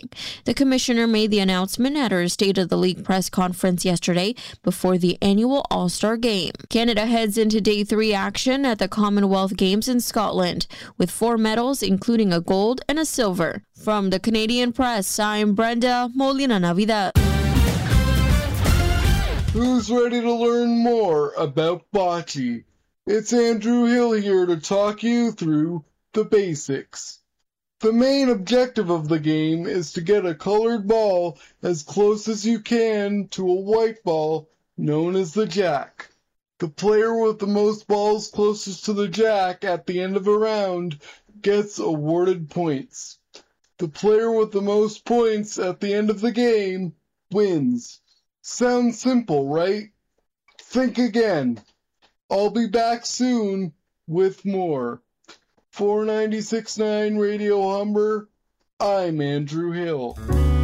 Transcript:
pitching. The commissioner made the announcement at her State of the League press conference yesterday before the annual All-Star Game. Canada heads into Day 3 action at the Commonwealth Games in Scotland, with 4 medals, including a gold and a silver. From the Canadian Press, I'm Brenda Molina-Navidad. Who's ready to learn more about bocce? It's Andrew Hill here to talk you through the basics. The main objective of the game is to get a colored ball as close as you can to a white ball known as the jack. The player with the most balls closest to the jack at the end of a round gets awarded points. The player with the most points at the end of the game wins. Sounds simple, right? Think again. I'll be back soon with more. For 96.9 Radio Humber, I'm Andrew Hill.